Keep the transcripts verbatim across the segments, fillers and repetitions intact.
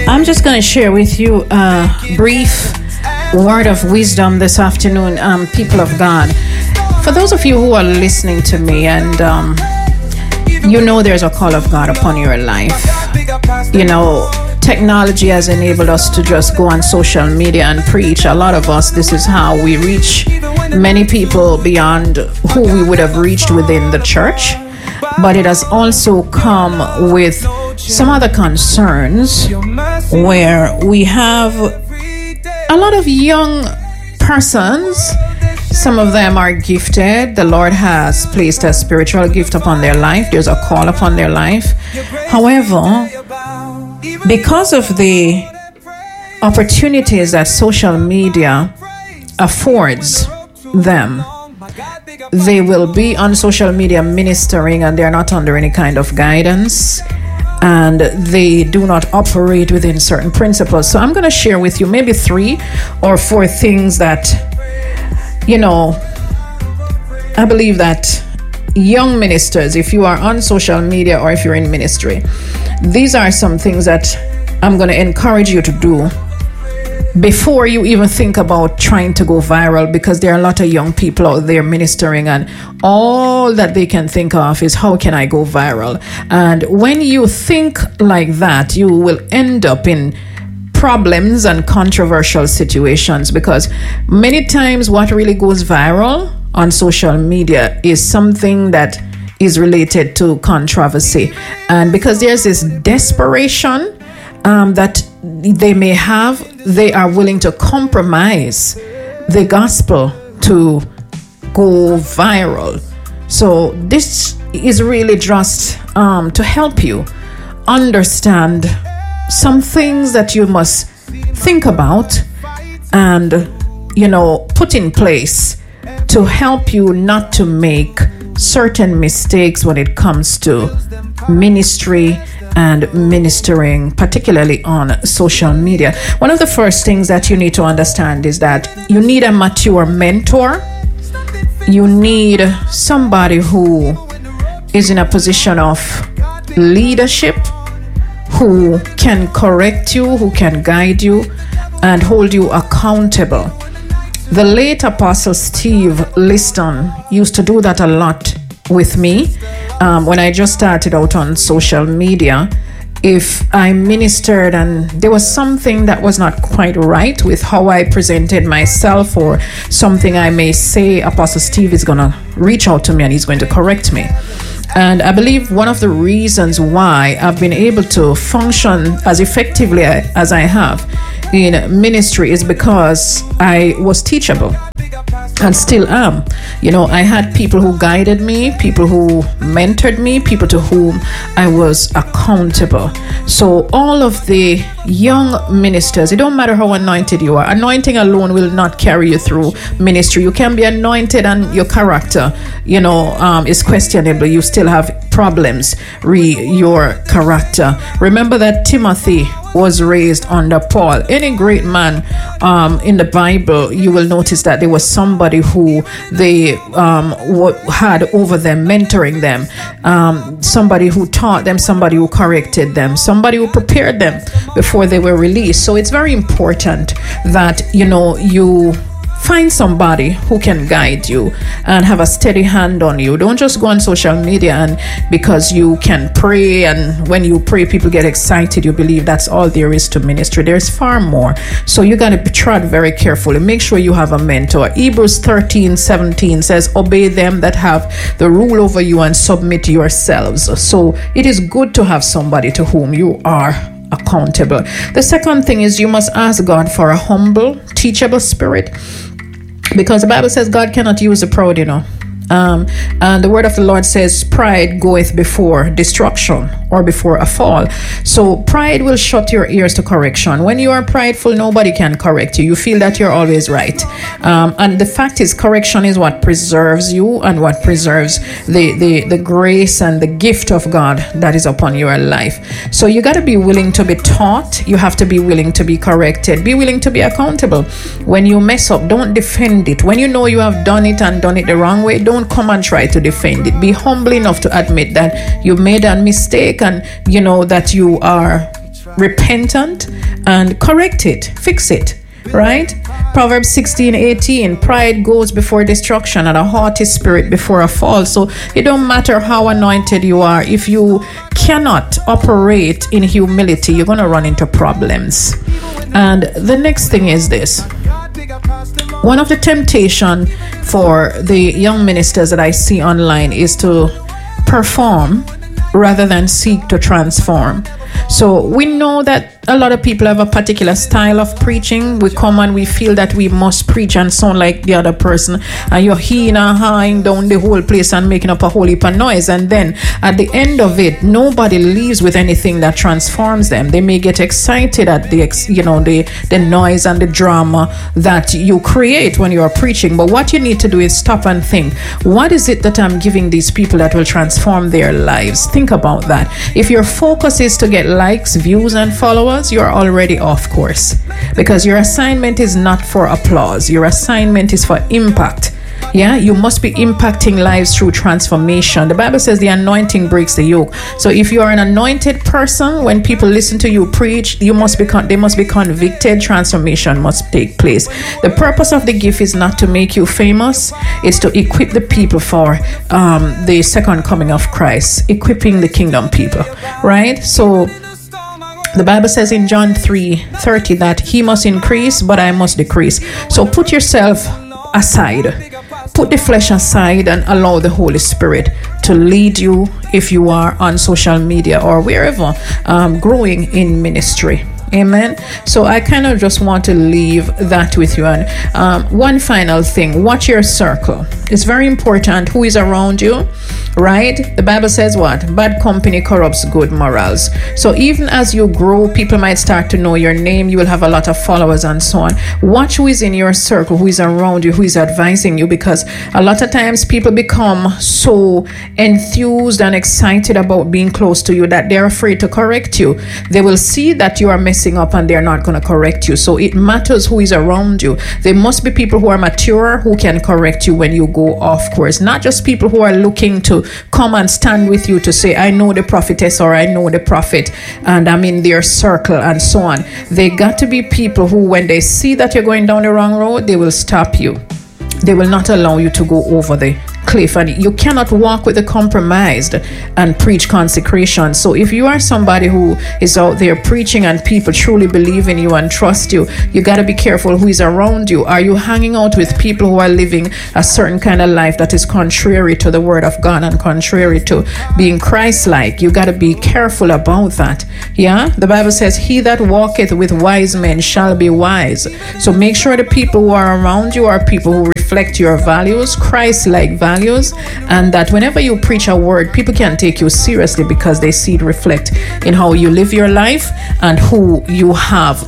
I'm just going to share with you a brief word of wisdom this afternoon, um, people of God. For those of you who are listening to me and um, you know there's a call of God upon your life, you know, technology has enabled us to just go on social media and preach. A lot of us, this is how we reach many people beyond who we would have reached within the church. But it has also come with some other concerns where we have a lot of young persons. Some of them are gifted. The Lord has placed a spiritual gift upon their life. There's a call upon their life. However, because of the opportunities that social media affords them, they will be on social media ministering and they're not under any kind of guidance, and they do not operate within certain principles. So I'm going to share with you maybe three or four things that, you know, I believe that young ministers, if you are on social media or if you're in ministry, these are some things that I'm going to encourage you to do before you even think about trying to go viral, because there are a lot of young people out there ministering and all that they can think of is how can I go viral? And when you think like that, you will end up in problems and controversial situations, because many times what really goes viral on social media is something that is related to controversy. And because there's this desperation um, that they may have, they are willing to compromise the gospel to go viral. So this is really just um, to help you understand some things that you must think about and, you know, put in place to help you not to make certain mistakes when it comes to ministry and ministering, particularly on social media. One of the first things that you need to understand is that you need a mature mentor. You need somebody who is in a position of leadership, who can correct you, who can guide you, and hold you accountable. The late Apostle Steve Liston used to do that a lot with me. Um, when I just started out on social media, if I ministered and there was something that was not quite right with how I presented myself or something I may say, Apostle Steve is going to reach out to me and he's going to correct me. And I believe one of the reasons why I've been able to function as effectively as I have in ministry is because I was teachable and still am. You know, I had people who guided me, people who mentored me, people to whom I was accountable. So all of the young ministers, it don't matter how anointed you are, anointing alone will not carry you through ministry. You can be anointed and your character, you know, um, is questionable. You still have problems re your character. Remember that Timothy was raised under Paul. Any great man um, in the Bible, you will notice that there was somebody who they um, w- had over them, mentoring them, um, somebody who taught them, somebody who corrected them, somebody who prepared them before they were released. So it's very important that, you know, you find somebody who can guide you and have a steady hand on you. Don't just go on social media and because you can pray, and when you pray people get excited, you believe that's all there is to ministry. There's far more. So you got to tread very carefully. Make sure you have a mentor. Hebrews thirteen seventeen says, obey them that have the rule over you and submit yourselves. So it is good to have somebody to whom you are accountable. The second thing is you must ask God for a humble, teachable spirit, because the Bible says God cannot use the proud, you know. Um, and the word of the Lord says pride goeth before destruction or before a fall. So pride will shut your ears to correction. When you are prideful, nobody can correct you. You feel that you're always right. Um, and the fact is, correction is what preserves you and what preserves the, the, the grace and the gift of God that is upon your life. So you got to be willing to be taught. You have to be willing to be corrected. Be willing to be accountable. When you mess up, don't defend it. When you know you have done it and done it the wrong way, don't come and try to defend it. Be humble enough to admit that you made a mistake and you know that you are repentant and correct it, fix it, right? Proverbs sixteen eighteen, pride goes before destruction and a haughty spirit before a fall. So it don't matter how anointed you are, if you cannot operate in humility, you're going to run into problems. And the next thing is this. One of the temptation for the young ministers that I see online is to perform rather than seek to transform. So we know that a lot of people have a particular style of preaching. We come and we feel that we must preach and sound like the other person, and you're heeing and hawing down the whole place and making up a whole heap of noise, and then at the end of it, nobody leaves with anything that transforms them. They may get excited at the ex, you know the the noise and the drama that you create when you're preaching, but what you need to do is stop and think, what is it that I'm giving these people that will transform their lives? Think about that. If your focus is to get likes, views, and followers, you're already off course, because your assignment is not for applause. Your assignment is for impact. Yeah, you must be impacting lives through transformation. The Bible says the anointing breaks the yoke. So if you are an anointed person, when people listen to you preach, you must be con- they must be convicted. Transformation must take place. The purpose of the gift is not to make you famous. It's to equip the people for um, the second coming of Christ, equipping the kingdom people, right? So the Bible says in John three thirty that he must increase, but I must decrease. So put yourself aside. Put the flesh aside and allow the Holy Spirit to lead you if you are on social media or wherever, um, growing in ministry. Amen. So I kind of just want to leave that with you. And um, one final thing, watch your circle. It's very important who is around you, right? The Bible says what? Bad company corrupts good morals. So even as you grow, people might start to know your name. You will have a lot of followers and so on. Watch who is in your circle, who is around you, who is advising you, because a lot of times people become so enthused and excited about being close to you that they're afraid to correct you. They will see that you are messing up and they're not going to correct you. So it matters who is around you. There must be people who are mature, who can correct you when you go off course, not just people who are looking to come and stand with you to say, I know the prophetess or I know the prophet and I'm in their circle and so on. They got to be people who, when they see that you're going down the wrong road, they will stop you. They will not allow you to go over the cliff, and you cannot walk with the compromised and preach consecration. So if you are somebody who is out there preaching and people truly believe in you and trust you, you got to be careful who is around you. Are you hanging out with people who are living a certain kind of life that is contrary to the word of God and contrary to being Christ-like? You got to be careful about that. Yeah, the Bible says he that walketh with wise men shall be wise. So make sure the people who are around you are people who reflect your values, Christ-like values, and that whenever you preach a word, people can take you seriously because they see it reflect in how you live your life and who you have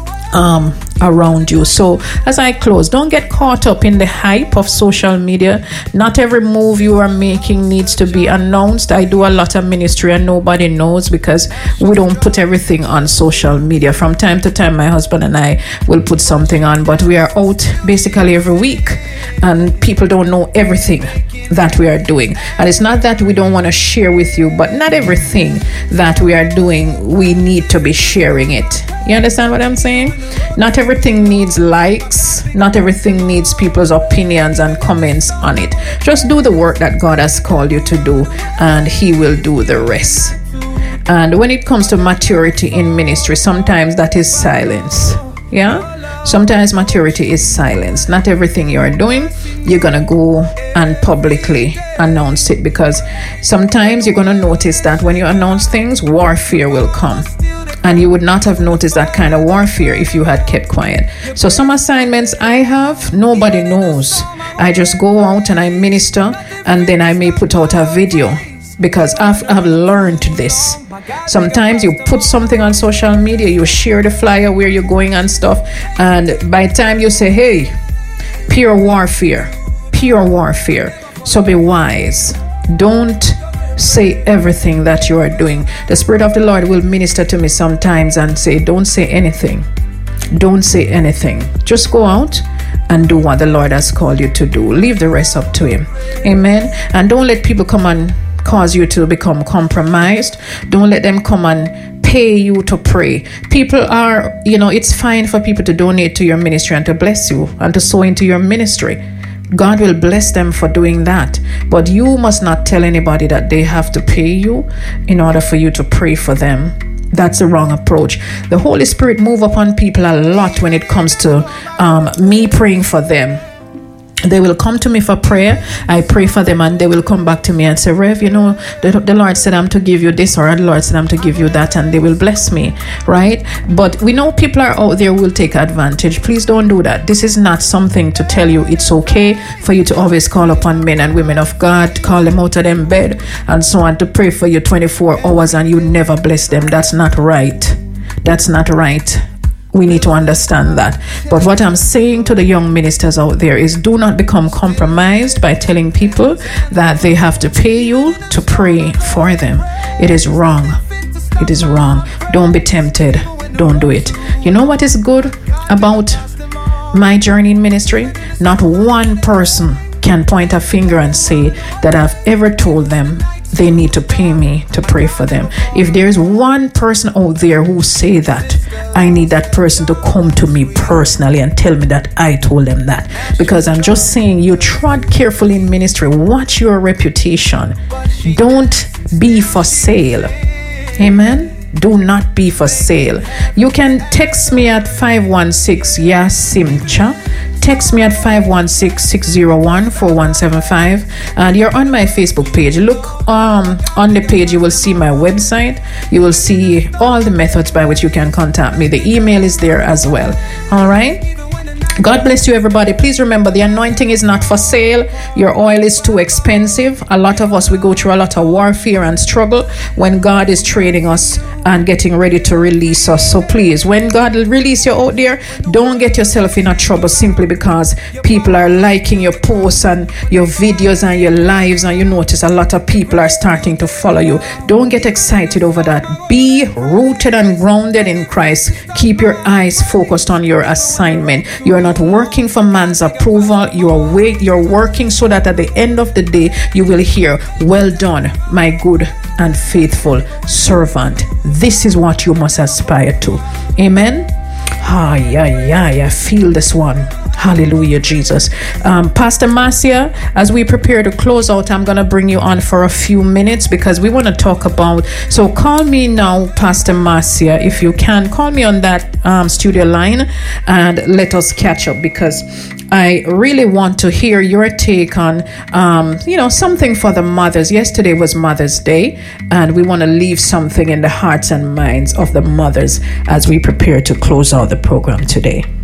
um around you. So as I close, don't get caught up in the hype of social media. Not every move you are making needs to be announced. I do a lot of ministry and nobody knows because we don't put everything on social media. From time to time, my husband and I will put something on, but we are out basically every week and people don't know everything that we are doing. And it's not that we don't want to share with you, but not everything that we are doing, we need to be sharing it. You understand what I'm saying? Not everything needs likes. Not everything needs people's opinions and comments on it. Just do the work that God has called you to do, and He will do the rest. And when it comes to maturity in ministry, sometimes that is silence. Yeah? Sometimes maturity is silence. Not everything you're doing, you're going to go and publicly announce it, because sometimes you're going to notice that when you announce things, warfare will come. And you would not have noticed that kind of warfare if you had kept quiet. So some assignments I have, nobody knows. I just go out and I minister, and then I may put out a video, because I've, I've learned this. Sometimes you put something on social media, you share the flyer where you're going and stuff, and by the time you say, hey, pure warfare, pure warfare. So be wise. Don't say everything that you are doing. The Spirit of the Lord will minister to me sometimes and say, don't say anything. Don't say anything. Just go out and do what the Lord has called you to do. Leave the rest up to Him. Amen. And don't let people come and cause you to become compromised. Don't let them come and pay you to pray. People are, you know, it's fine for people to donate to your ministry and to bless you and to sow into your ministry. God will bless them for doing that. But you must not tell anybody that they have to pay you in order for you to pray for them. That's the wrong approach. The Holy Spirit move upon people a lot when it comes to um, me praying for them. They will come to me for prayer. I pray for them and they will come back to me and say, Rev, you know, the, the Lord said I'm to give you this, or the Lord said I'm to give you that, and they will bless me, right? But we know people are out there who will take advantage. Please don't do that. This is not something to tell you it's okay for you to always call upon men and women of God, call them out of them bed and so on, to pray for you twenty-four hours and you never bless them. That's not right. That's not right. We need to understand that. But what I'm saying to the young ministers out there is, do not become compromised by telling people that they have to pay you to pray for them. It is wrong. It is wrong. Don't be tempted. Don't do it. You know what is good about my journey in ministry? Not one person can point a finger and say that I've ever told them they need to pay me to pray for them. If there's one person out there who say that, I need that person to come to me personally and tell me that I told them that. Because I'm just saying, you trod carefully in ministry. Watch your reputation. Don't be for sale. Amen. Do not be for sale. You can text me at five one six Yasimcha. Text me at five one six, six zero one, four one seven five, and you're on my Facebook page. Look um on the page, you will see my website. You will see all the methods by which you can contact me. The email is there as well. All right. God bless you, everybody. Please remember, the anointing is not for sale. Your oil is too expensive. A lot of us, we go through a lot of warfare and struggle when God is training us and getting ready to release us. So please, when God will release you out there, don't get yourself in a trouble simply because people are liking your posts and your videos and your lives, and you notice a lot of people are starting to follow you. Don't get excited over that. Be rooted and grounded in Christ. Keep your eyes focused on your assignment. You're not working for man's approval. You're wait, you're working so that at the end of the day you will hear, well done, my good and faithful servant. This is what you must aspire to. Amen. Ah, yeah, yeah, I feel this one. Hallelujah, Jesus. Um, Pastor Marcia, as we prepare to close out, I'm going to bring you on for a few minutes because we want to talk about, so call me now, Pastor Marcia, if you can. Call me on that um, studio line and let us catch up, because I really want to hear your take on, um, you know, something for the mothers. Yesterday was Mother's Day, and we want to leave something in the hearts and minds of the mothers as we prepare to close out the program today.